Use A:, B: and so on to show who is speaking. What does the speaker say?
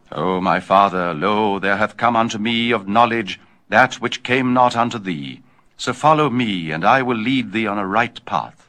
A: O my father, lo, there hath come unto me of knowledge that which came not unto thee. So follow me, and I will lead thee on a right path.